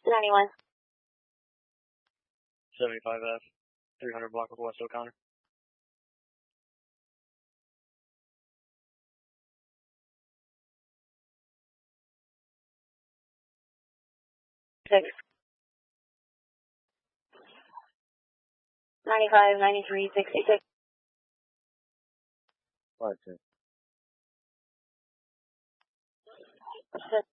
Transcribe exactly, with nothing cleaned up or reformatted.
ninety-one. seventy-five F, three hundred block of West O'Connor. Six. ninety-five, ninety-three, sixty-six. Five two. Six.